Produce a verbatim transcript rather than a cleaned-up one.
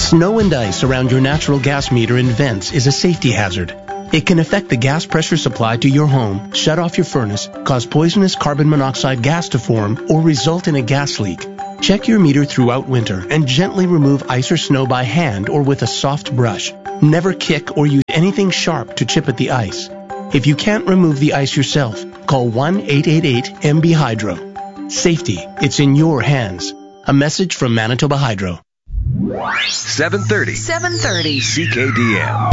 Snow and ice around your natural gas meter and vents is a safety hazard. It can affect the gas pressure supply to your home, shut off your furnace, cause poisonous carbon monoxide gas to form, or result in a gas leak. Check your meter throughout winter and gently remove ice or snow by hand or with a soft brush. Never kick or use anything sharp to chip at the ice. If you can't remove the ice yourself, call one eight eight eight M B Hydro. Safety, it's in your hands. A message from Manitoba Hydro. seven thirty. seven thirty. C K D M.